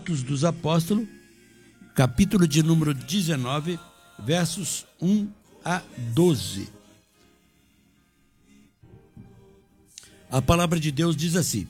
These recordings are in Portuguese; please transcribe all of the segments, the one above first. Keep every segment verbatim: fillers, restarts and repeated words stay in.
Atos dos Apóstolos, capítulo de número dezenove, versos um a doze. A palavra de Deus diz assim: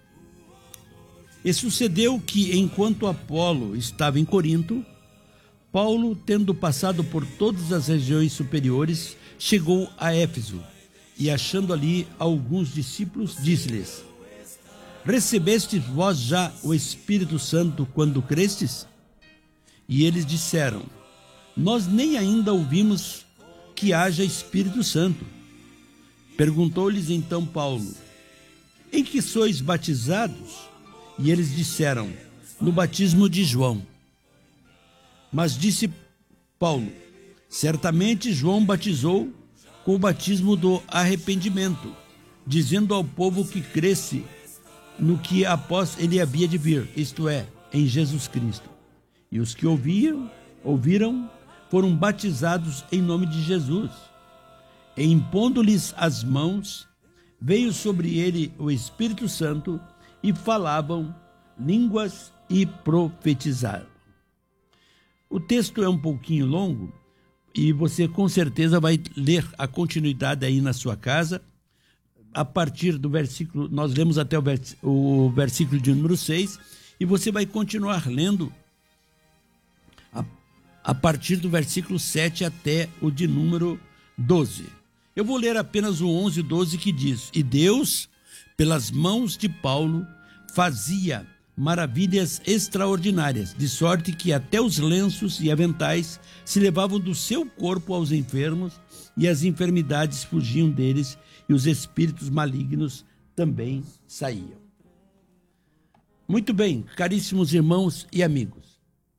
E sucedeu que, enquanto Apolo estava em Corinto, Paulo, tendo passado por todas as regiões superiores, chegou a Éfeso, e achando ali alguns discípulos, disse-lhes: Recebestes vós já o Espírito Santo quando crestes? E eles disseram: Nós nem ainda ouvimos que haja Espírito Santo. Perguntou-lhes então Paulo: Em que sois batizados? E eles disseram: No batismo de João. Mas disse Paulo: Certamente João batizou com o batismo do arrependimento, dizendo ao povo que cresce no que após ele havia de vir, isto é, em Jesus Cristo. E os que ouviam, ouviram, foram batizados em nome de Jesus. E impondo-lhes as mãos, veio sobre ele o Espírito Santo, e falavam línguas e profetizaram. O texto é um pouquinho longo, e você com certeza vai ler a continuidade aí na sua casa. A partir do versículo, nós lemos até o, vers, o versículo de número seis, e você vai continuar lendo a, a partir do versículo sete até o de número doze. Eu vou ler apenas o onze e doze, que diz: E Deus, pelas mãos de Paulo, fazia maravilhas extraordinárias, de sorte que até os lenços e aventais se levavam do seu corpo aos enfermos, e as enfermidades fugiam deles, e os espíritos malignos também saíam. Muito bem, caríssimos irmãos e amigos.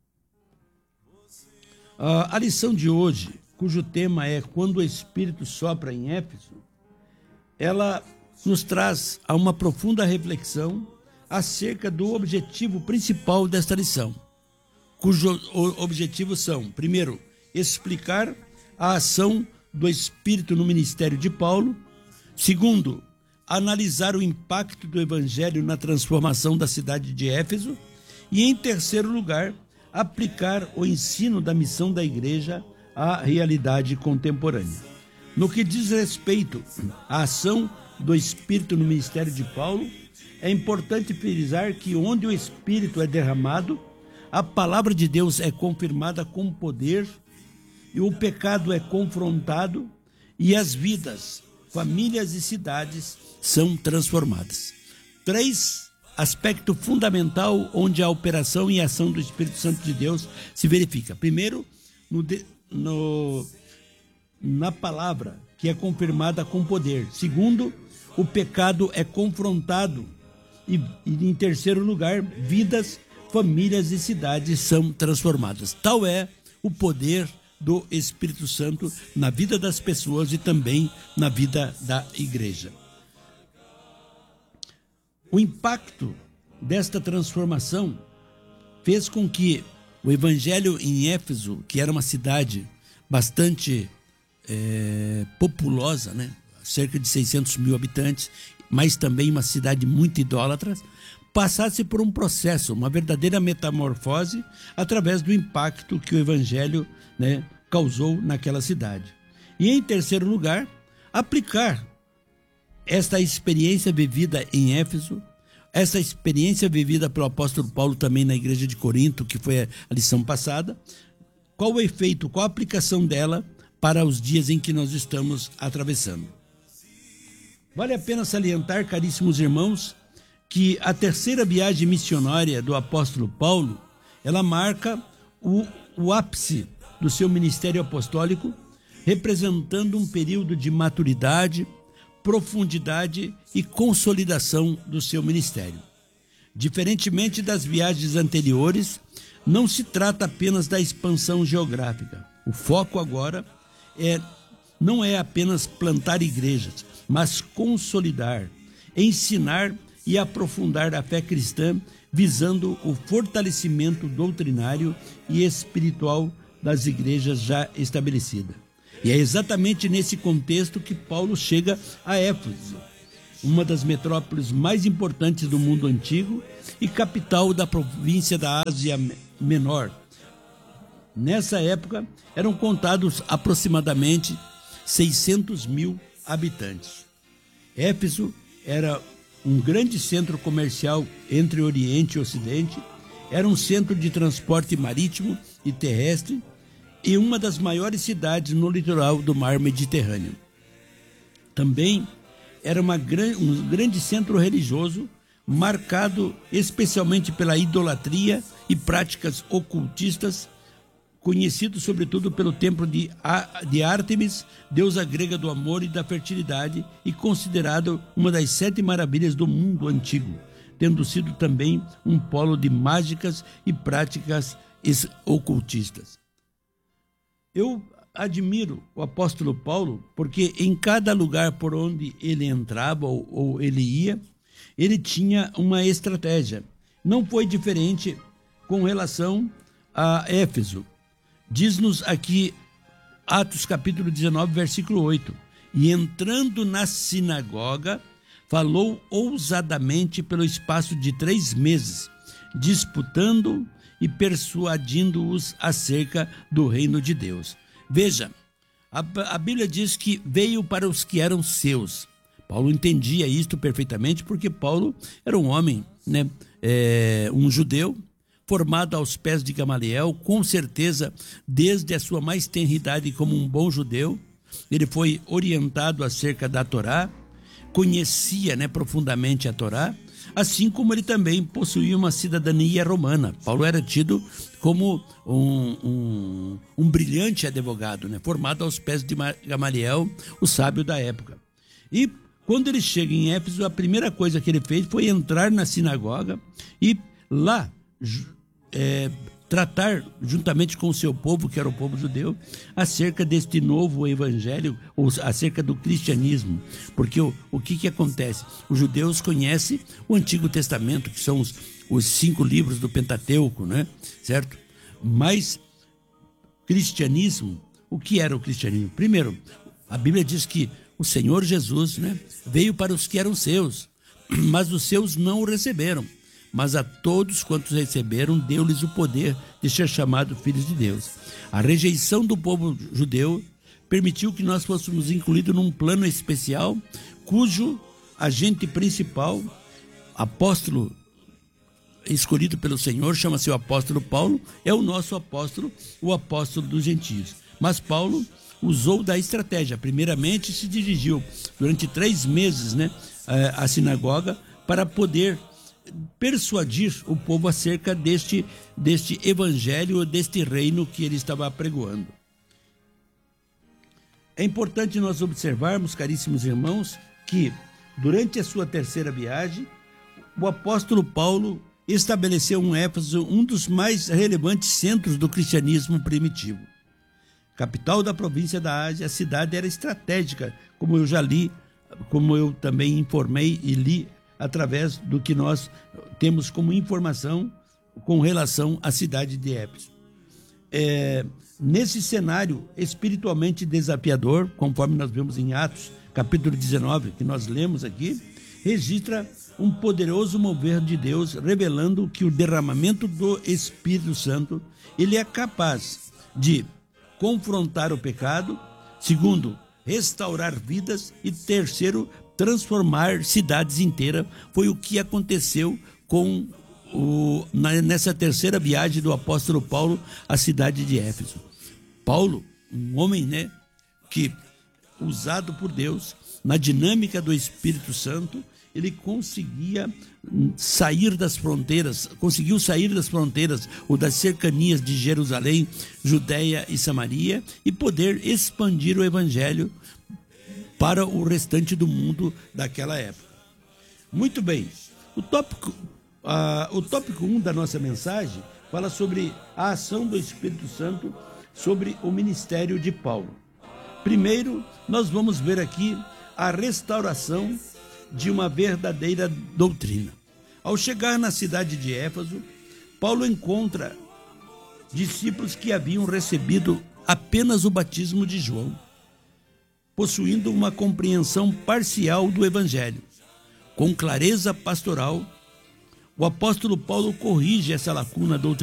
A lição de hoje, cujo tema é Quando o Espírito Sopra em Éfeso, ela nos traz a uma profunda reflexão acerca do objetivo principal desta lição, cujos objetivos são, primeiro, explicar a ação do Espírito no ministério de Paulo; segundo, analisar o impacto do Evangelho na transformação da cidade de Éfeso; e, em terceiro lugar, aplicar o ensino da missão da igreja à realidade contemporânea. No que diz respeito à ação do Espírito no ministério de Paulo, é importante frisar que onde o Espírito é derramado, a palavra de Deus é confirmada com poder, e o pecado é confrontado, e as vidas, famílias e cidades são transformadas. Três aspectos fundamentais onde a operação e a ação do Espírito Santo de Deus se verifica. Primeiro, no, no, na palavra, que é confirmada com poder. Segundo, o pecado é confrontado. E, e em terceiro lugar, vidas, famílias e cidades são transformadas. Tal é o poder do Espírito Santo na vida das pessoas e também na vida da igreja. O impacto desta transformação fez com que o Evangelho em Éfeso, que era uma cidade bastante é, populosa, né? Cerca de seiscentos mil habitantes, mas também uma cidade muito idólatra, passasse por um processo, uma verdadeira metamorfose, através do impacto que o Evangelho, né, causou naquela cidade. E, em terceiro lugar, aplicar esta experiência vivida em Éfeso, essa experiência vivida pelo apóstolo Paulo também na igreja de Corinto, que foi a lição passada, qual o efeito, qual a aplicação dela para os dias em que nós estamos atravessando. Vale a pena salientar, caríssimos irmãos, que a terceira viagem missionária do apóstolo Paulo, ela marca o, o ápice do seu ministério apostólico, representando um período de maturidade, profundidade e consolidação do seu ministério. Diferentemente das viagens anteriores, não se trata apenas da expansão geográfica. O foco agora é, não é apenas plantar igrejas, mas consolidar, ensinar e aprofundar a fé cristã, visando o fortalecimento doutrinário e espiritual das igrejas já estabelecidas. E é exatamente nesse contexto que Paulo chega a Éfeso. uma das metrópoles mais importantes do mundo antigo e capital da província da Ásia Menor. Nessa época, eram contados aproximadamente seiscentos mil habitantes. Éfeso era um grande centro comercial entre Oriente e Ocidente, era um centro de transporte marítimo e terrestre e uma das maiores cidades no litoral do mar Mediterrâneo. Também era uma, um grande centro religioso, marcado especialmente pela idolatria e práticas ocultistas, conhecido sobretudo pelo templo de, de Ártemis, deusa grega do amor e da fertilidade, e considerado uma das sete maravilhas do mundo antigo, tendo sido também um polo de mágicas e práticas ocultistas. Eu admiro o apóstolo Paulo porque em cada lugar por onde ele entrava ou, ou ele ia, ele tinha uma estratégia. Não foi diferente com relação a Éfeso. Diz-nos aqui, Atos capítulo dezenove, versículo oito, e entrando na sinagoga, falou ousadamente pelo espaço de três meses, disputando e persuadindo-os acerca do reino de Deus. Veja, a, a Bíblia diz que veio para os que eram seus. Paulo entendia isto perfeitamente porque Paulo era um homem, né, é, um judeu, formado aos pés de Gamaliel, com certeza, desde a sua mais tenra idade como um bom judeu. Ele foi orientado acerca da Torá, conhecia, né, profundamente a Torá, assim como ele também possuía uma cidadania romana. Paulo era tido como um, um, um brilhante advogado, né, formado aos pés de Gamaliel, o sábio da época. E quando ele chega em Éfeso, a primeira coisa que ele fez foi entrar na sinagoga e lá É, tratar juntamente com o seu povo, que era o povo judeu, acerca deste novo evangelho, ou acerca do cristianismo. Porque o, o que que acontece? Os judeus conhecem o Antigo Testamento, que são os, os cinco livros do Pentateuco, né? Certo? Mas cristianismo, o que era o cristianismo? Primeiro, a Bíblia diz que o Senhor Jesus, né, veio para os que eram seus, mas os seus não o receberam. Mas a todos quantos receberam, deu-lhes o poder de ser chamados filhos de Deus. A rejeição do povo judeu permitiu que nós fôssemos incluídos num plano especial, cujo agente principal, apóstolo escolhido pelo Senhor, chama-se o apóstolo Paulo, é o nosso apóstolo, o apóstolo dos gentios. Mas Paulo usou da estratégia. Primeiramente, se dirigiu durante três meses, né, à sinagoga para poder persuadir o povo acerca deste, deste evangelho, deste reino que ele estava apregoando. É importante nós observarmos, caríssimos irmãos, que durante a sua terceira viagem, o apóstolo Paulo estabeleceu em Éfeso um dos mais relevantes centros do cristianismo primitivo. Capital da província da Ásia, a cidade era estratégica, como eu já li, como eu também informei e li através do que nós temos como informação com relação à cidade de Éfeso. É, nesse cenário espiritualmente desafiador, conforme nós vemos em Atos, capítulo dezenove, que nós lemos aqui, registra um poderoso mover de Deus, revelando que o derramamento do Espírito Santo, ele é capaz de confrontar o pecado, segundo, restaurar vidas e terceiro, transformar cidades inteiras. Foi o que aconteceu com o, na, nessa terceira viagem do apóstolo Paulo à cidade de Éfeso. Paulo, um homem, né, que usado por Deus na dinâmica do Espírito Santo, ele conseguia sair das fronteiras, conseguiu sair das fronteiras ou das cercanias de Jerusalém, Judeia e Samaria e poder expandir o evangelho para o restante do mundo daquela época. Muito bem, o tópico, uh, o tópico um da nossa mensagem fala sobre a ação do Espírito Santo sobre o ministério de Paulo. Primeiro, nós vamos ver aqui a restauração de uma verdadeira doutrina. Ao chegar na cidade de Éfeso, Paulo encontra discípulos que haviam recebido apenas o batismo de João, possuindo uma compreensão parcial do Evangelho. Com clareza pastoral, o apóstolo Paulo corrige essa lacuna doutrinária